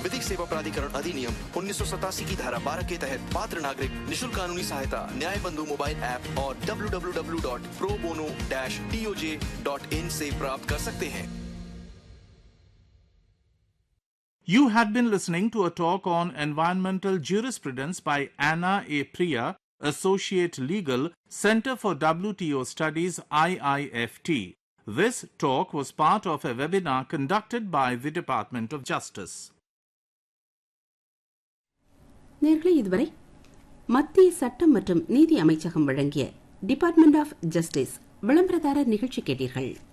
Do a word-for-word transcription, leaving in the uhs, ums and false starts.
विधिक सेवा प्राधिकरण अधिनियम उन्नीस सौ सतासी की धारा बारह के तहत पात्र नागरिक निशुल्क कानूनी सहायता न्याय बंधु मोबाइल ऐप और W W W dot pro bono dash D O J dot in से प्राप्त कर सकते हैं। You had been listening to a talk on environmental jurisprudence by Anna A. Priya, Associate Legal, Center for W T O Studies, I I F T. This talk was part of a webinar conducted by the Department of Justice. நேயர்களே, இதுவரை மத்திய சட்டம் மற்றும் நீதி அமைச்சகம் வழங்கிய department of justice விளம்பரதாரர் நிகழ்ச்சி கேட்டீர்கள்.